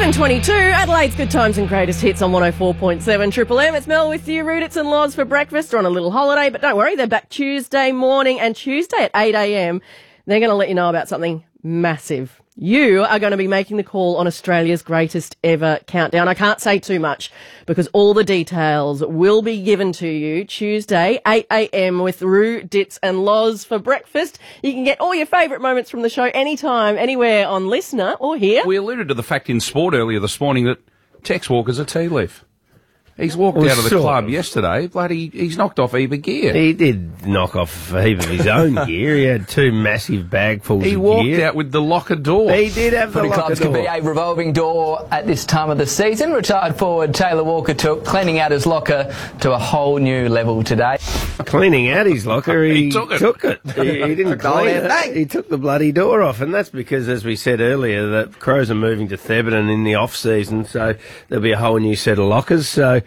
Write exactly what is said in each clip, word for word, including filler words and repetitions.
seven twenty-two, Adelaide's Good Times and Greatest Hits on one oh four point seven Triple M. It's Mel with you, Rudits and Loz for breakfast. They're on a little holiday, but don't worry, they're back Tuesday morning, and Tuesday at eight a.m. they're going to let you know about something massive. You are going to be making the call on Australia's greatest ever countdown. I can't say too much because all the details will be given to you Tuesday, eight a.m. with Roo, Dits and Loz for breakfast. You can get all your favourite moments from the show anytime, anywhere on Listener or here. We alluded to the fact in sport earlier this morning that Tex Walker's a tea leaf. He's walked Well, out of the sort club of. yesterday. Bloody, he's knocked off Eva gear. He did knock off a heap of his own gear. He had two massive bagfuls He of walked gear. out with the locker door. He did have the Footy locker clubs door. could be a revolving door at this time of the season. Retired forward Taylor Walker took cleaning out his locker to a whole new level today. Cleaning out his locker, he, He took it. took it. He, he didn't clean it. He took the bloody door off, and that's because, as we said earlier, that Crows are moving to Thebarton in the off-season, so there'll be a whole new set of lockers. So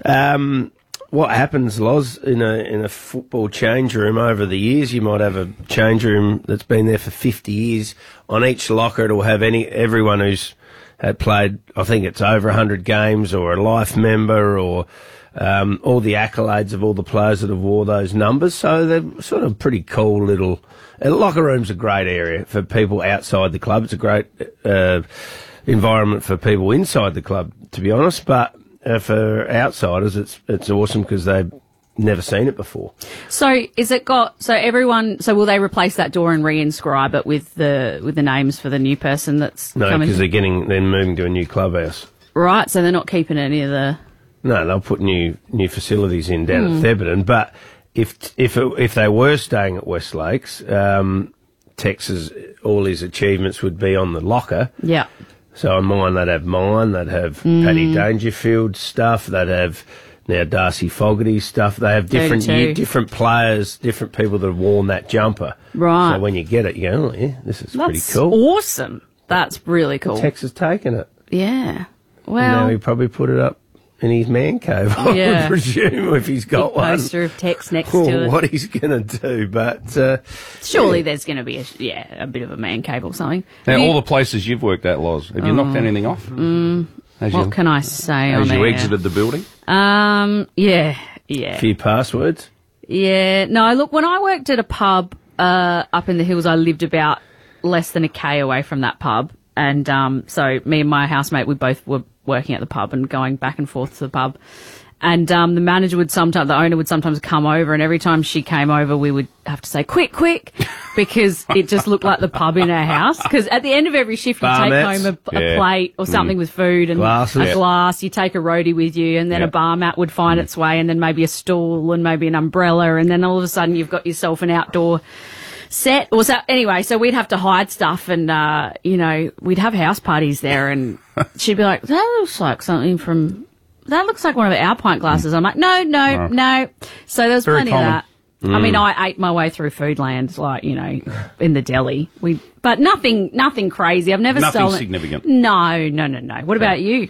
um, what happens, Loz, in a in a football change room over the years, you might have a change room that's been there for fifty years. On each locker, it'll have any everyone who's had played, I think it's over one hundred games, or a life member, or um, all the accolades of all the players that have wore those numbers. So they're sort of pretty cool little... Uh, locker room's a great area for people outside the club. It's a great uh, environment for people inside the club, to be honest, but uh, for outsiders, it's it's awesome because they've never seen it before. So is it got, so everyone, so will they replace that door and re-inscribe it with the with the names for the new person that's No, coming? because they're getting, they're moving to a new clubhouse. Right, so they're not keeping any of the... No, they'll put new new facilities in down Hmm. at Thebarton. But if if it, if they were staying at West Lakes, um, Texas, all his achievements would be on the locker. Yeah. So on mine, they'd have mine. They'd have Hmm. Paddy Dangerfield stuff. They'd have now Darcy Fogarty stuff. They have different thirty-two. year, different players, different people that have worn that jumper. Right. So when you get it, you go, oh, yeah, this is pretty That's cool. awesome. That's really cool. Texas taking it. Yeah. Now Well, he probably put it up in his man cave, I Yeah. would presume, if he's got big one. poster of text next Oh, to it. what he's going to do, but uh, Surely there's going to be, a, yeah, a bit of a man cave or something. Now, Have you- all the places you've worked at, Loz, have you knocked anything off? Mm, as what you, can I say on as you air? exited the building? Um, yeah, yeah. a few passwords. Yeah, no, look, when I worked at a pub uh, up in the hills, I lived about less than a K away from that pub. And um, so me and my housemate, we both were working at the pub and going back and forth to the pub. And um, the manager would sometimes, the owner would sometimes come over, and every time she came over, we would have to say, quick, quick, because it just looked like the pub in our house. Because at the end of every shift, you Bar take mats. home a, a Yeah. plate or something with food and Glasses. a Yeah. glass. You take a roadie with you, and then Yeah. a bar mat would find its way, and then maybe a stool, and maybe an umbrella, and then all of a sudden you've got yourself an outdoor set. Or so, anyway, so we'd have to hide stuff, and uh, you know, we'd have house parties there, and she'd be like, "That looks like something from." That looks like one of our pint glasses. I'm like, no, no, no. So there was Very plenty common. of that. I mean, I ate my way through Foodland, like, you know, in the deli. We, but nothing, nothing crazy. I've never Nothing stolen. significant. No, no, no, no. What about you?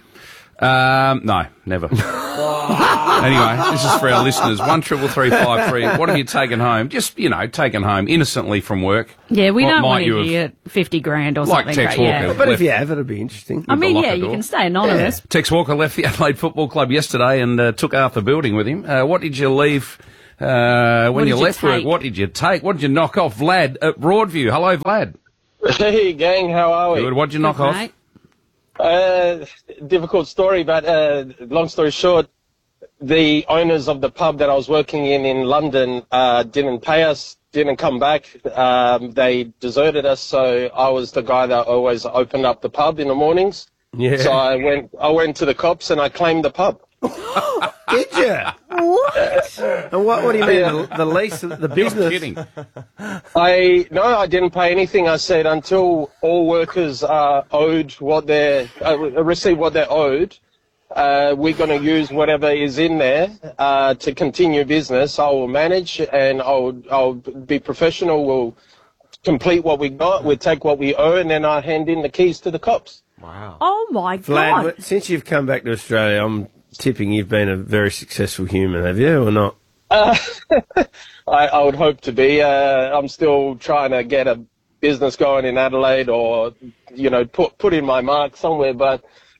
Um, no, never. Anyway, this is for our listeners. One triple three five three. What have you taken home? Just, you know, taken home innocently from work. Yeah, we What don't might want you to have- hear fifty grand or Like something. Tex great, yeah. Walker. But Left- if you have, it'll be interesting. I mean, locker yeah, you door. can stay anonymous. Tex Walker left the Adelaide Football Club yesterday and uh, took half the building with him. Uh, what did you leave uh, when What you did you left work? take? What did you take? What did you knock off? Vlad at Broadview. Hello, Vlad. Hey, gang, how are we? Good. What did you knock Good, off? mate. Uh, difficult story, but uh, long story short, the owners of the pub that I was working in in London uh, didn't pay us, didn't come back. Um, they deserted us, so I was the guy that always opened up the pub in the mornings. Yeah. So I went, I went to the cops and I claimed the pub. Did you? What? And what, what do you mean? The, the lease, the You're business? kidding. I no, I didn't pay anything. I said until all workers are owed what they're uh, receive what they're owed, uh, we're going to use whatever is in there uh, to continue business. I will manage and I'll I'll be professional. We'll complete what we got. We'll take what we owe, and then I hand in the keys to the cops. Oh my Vlad, god! since you've come back to Australia, I'm tipping you've been a very successful human, have you, or not? Uh, I, I would hope to be. Uh, I'm still trying to get a business going in Adelaide, or you know, put put in my mark somewhere. But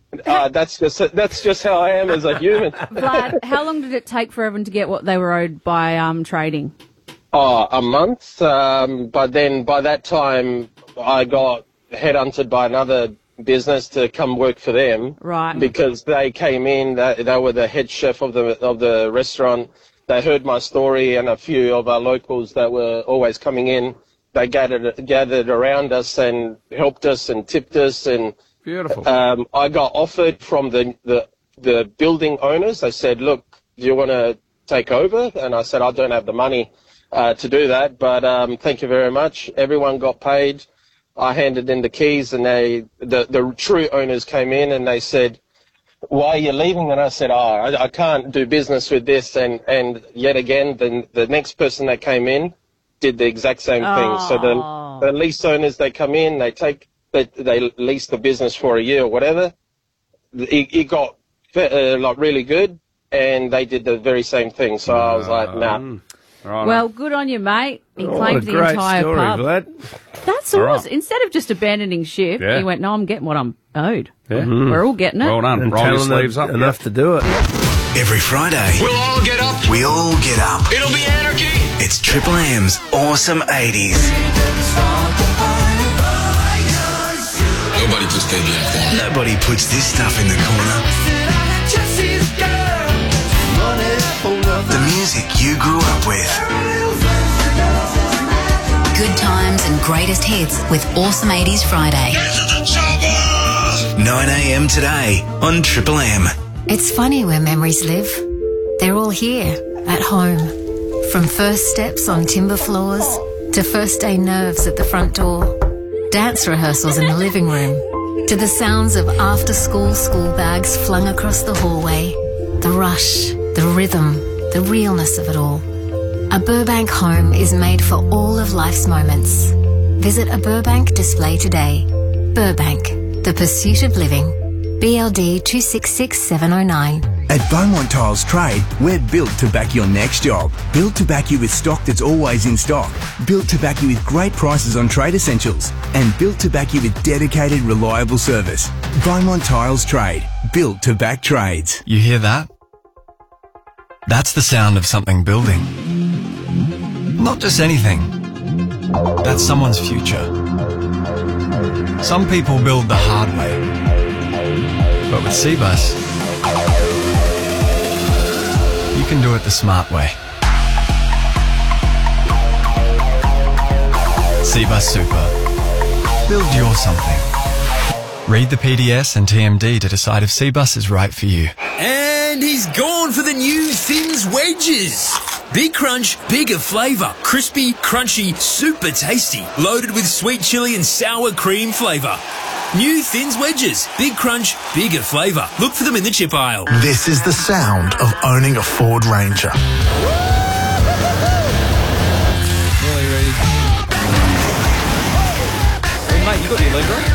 uh, that's just that's just how I am as a human. Vlad, how long did it take for everyone to get what they were owed by um, trading? Oh, a month. Um, but then by that time, I got headhunted by another business to come work for them. Right. Because they came in, they, they were the head chef of the of the restaurant. They heard my story, and a few of our locals that were always coming in, they gathered gathered around us and helped us and tipped us. And Beautiful. Um, I got offered from the, the the building owners. They said, "Look, do you want to take over?" And I said, "I don't have the money uh, to do that, but um, thank you very much." Everyone got paid. I handed in the keys, and they the the true owners came in and they said, "Why are you leaving?" And I said, "Oh, I, I can't do business with this." And and yet again, the the next person that came in did the exact same thing. So the the lease owners, they come in, they take. They, they leased the business for a year or whatever. It, it got uh, like really good, and they did the very same thing. So I was like, nah. Mm. Right, Well, good on you, mate. He Oh, what a claimed the great entire story, pub. Vlad. That's All right. awesome. Instead of just abandoning ship, Yeah. he went, no, I'm getting what I'm owed. Yeah. We're all getting it. Well done. And Roll your telling them sleeves up. enough to do it. Every Friday, We'll all get up. we all get up. It'll be anarchy. It's Triple M's Awesome eighties. Nobody just gave me a corner. Nobody puts this stuff in the corner. The music you grew up with. Good times and greatest hits with Awesome eighties Friday. nine a.m. today on Triple M. It's funny where memories live. They're all here, at home. From first steps on timber floors to first day nerves at the front door. Dance rehearsals in the living room, to the sounds of after-school school bags flung across the hallway, the rush, the rhythm, the realness of it all. A Burbank home is made for all of life's moments. Visit a Burbank display today. Burbank, the pursuit of living. B L D two six six seven oh nine. At Beaumont Tiles Trade, we're built to back your next job. Built to back you with stock that's always in stock. Built to back you with great prices on trade essentials. And built to back you with dedicated, reliable service. Beaumont Tiles Trade. Built to back trades. You hear that? That's the sound of something building. Not just anything. That's someone's future. Some people build the hard way. But with Cbus, you can do it the smart way. Cbus Super. Build your something. Read the P D S and T M D to decide if Cbus is right for you. And he's gone for the new Thins wedges. Big crunch, bigger flavour, crispy, crunchy, super tasty, loaded with sweet chilli and sour cream flavour. New Thins wedges, big crunch, bigger flavour. Look for them in the chip aisle. This is the sound of owning a Ford Ranger. Nearly ready. Hey mate, you got the Allegra?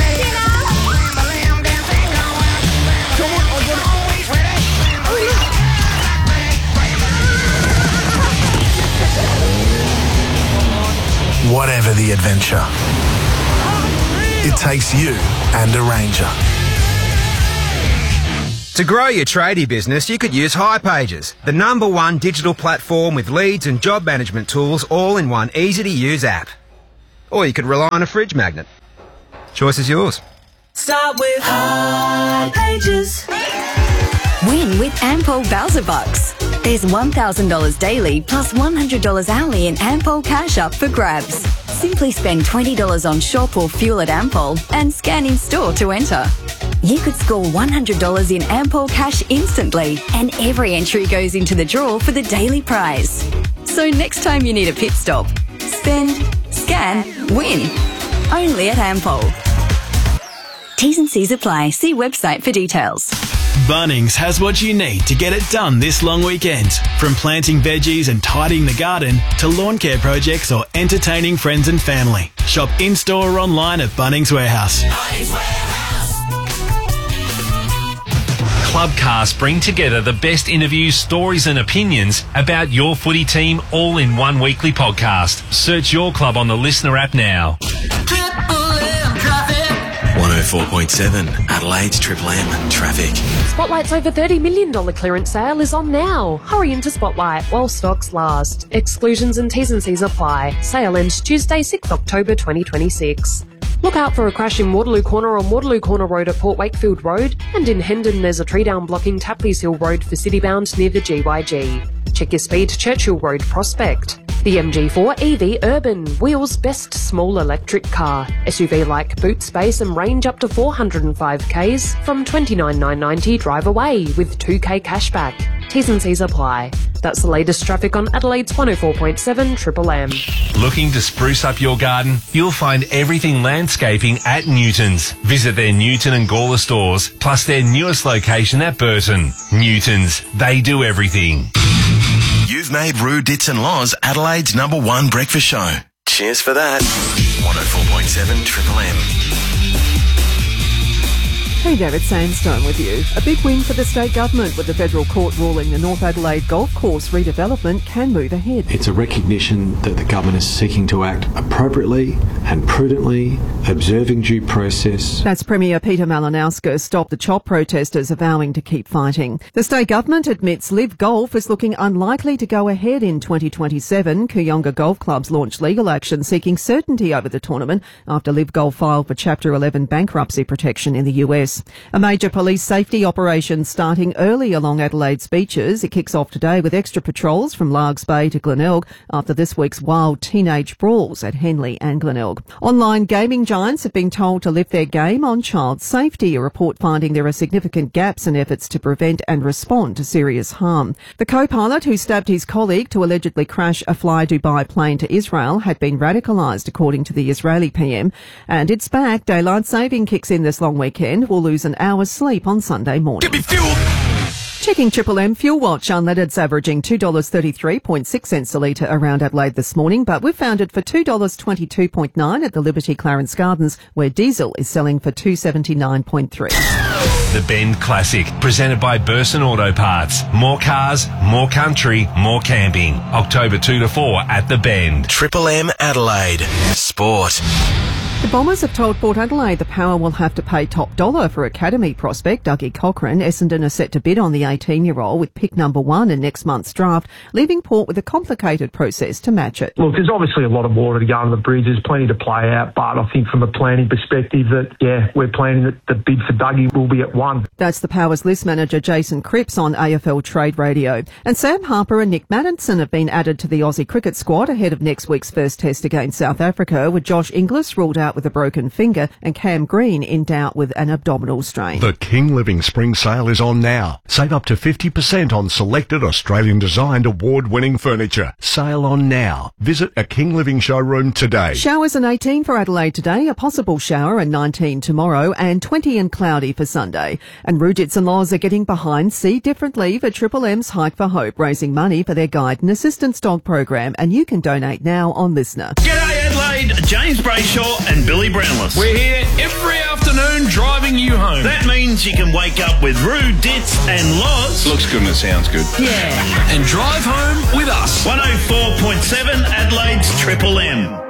Whatever the adventure, it takes you and a Ranger. To grow your tradie business, you could use hipages, the number one digital platform with leads and job management tools all in one easy-to-use app. Or you could rely on a fridge magnet. Choice is yours. Start with hipages. Win with Ampol Bowser Bucks. There's one thousand dollars daily plus one hundred dollars hourly in Ampol cash up for grabs. Simply spend twenty dollars on shop or fuel at Ampol and scan in store to enter. You could score one hundred dollars in Ampol cash instantly, and every entry goes into the draw for the daily prize. So next time you need a pit stop, spend, scan, win. Only at Ampol. T's and C's apply. See website for details. Bunnings has what you need to get it done this long weekend. From planting veggies and tidying the garden to lawn care projects or entertaining friends and family. Shop in-store or online at Bunnings Warehouse. Clubcast bring together the best interviews, stories and opinions about your footy team all in one weekly podcast. Search your club on the Listener app now. one oh four point seven, Adelaide's Triple M traffic. Spotlight's over thirty million dollars clearance sale is on now. Hurry into Spotlight while stocks last. Exclusions and T's and C's apply. Sale ends Tuesday, sixth of October twenty twenty-six. Look out for a crash in Waterloo Corner on Waterloo Corner Road at Port Wakefield Road, and in Hendon there's a tree down blocking Tapleys Hill Road for Citybound near the G Y G. Check your speed, Churchill Road Prospect. The M G four E V Urban, Wheels' best small electric car. S U V-like boot space and range up to four hundred five kays from twenty-nine thousand nine hundred ninety drive away with two K cashback. T's and C's apply. That's the latest traffic on Adelaide's one oh four point seven Triple M. Looking to spruce up your garden? You'll find everything landscaping at Newton's. Visit their Newton and Gawler stores, plus their newest location at Burton. Newton's, they do everything. You've made Roo, Dits and Loz Adelaide's number one breakfast show. Cheers for that. one oh four point seven Triple M. Hey, David Sandstone with you. A big win for the state government with the federal court ruling the North Adelaide Golf Course redevelopment can move ahead. It's a recognition that the government is seeking to act appropriately and prudently, observing due process. That's Premier Peter Malinauskas stopped the CHOP protesters are vowing to keep fighting. The state government admits Live Golf is looking unlikely to go ahead in twenty twenty-seven. Kooyonga Golf Clubs launched legal action seeking certainty over the tournament after Live Golf filed for Chapter eleven bankruptcy protection in the U S. A major police safety operation starting early along Adelaide's beaches. It kicks off today with extra patrols from Largs Bay to Glenelg after this week's wild teenage brawls at Henley and Glenelg. Online gaming giants have been told to lift their game on child safety, a report finding there are significant gaps in efforts to prevent and respond to serious harm. The co-pilot who stabbed his colleague to allegedly crash a Fly Dubai plane to Israel had been radicalised, according to the Israeli P M. And it's back. Daylight saving kicks in this long weekend. We'll lose an hour's sleep on Sunday morning. Give me fuel! Checking Triple M Fuel Watch, unleaded's averaging two dollars thirty-three point six cents a litre around Adelaide this morning, but we've found it for two dollars twenty-two point nine at the Liberty Clarence Gardens, where diesel is selling for two dollars seventy-nine point three. The Bend Classic, presented by Burson Auto Parts. More cars, more country, more camping. October two to four at the Bend. Triple M Adelaide. Sport. The Bombers have told Port Adelaide the Power will have to pay top dollar for academy prospect Dougie Cochrane. Essendon are set to bid on the eighteen-year-old with pick number one in next month's draft, leaving Port with a complicated process to match it. Look, there's obviously a lot of water to go under the bridge. There's plenty to play out, but I think from a planning perspective that, yeah, we're planning that the bid for Dougie will be at one. That's the Power's list manager Jason Cripps on A F L Trade Radio. And Sam Harper and Nick Maddinson have been added to the Aussie cricket squad ahead of next week's first test against South Africa, with Josh Inglis ruled out with a broken finger and Cam Green in doubt with an abdominal strain. The King Living Spring Sale is on now. Save up to fifty percent on selected Australian-designed award-winning furniture. Sale on now. Visit a King Living showroom today. Showers and eighteen for Adelaide today, a possible shower and nineteen tomorrow, and twenty and cloudy for Sunday. And Roo, Dits and Loz are getting behind See Differently for Triple M's Hike for Hope, raising money for their guide and assistance dog program, and you can donate now on Listener. G'day Adelaide, James Brayshaw and Billy Brownless. We're here every afternoon driving you home. That means you can wake up with Roo, Dits and Loz. Looks good and it sounds good. Yeah. And drive home with us. one oh four point seven Adelaide's Triple M.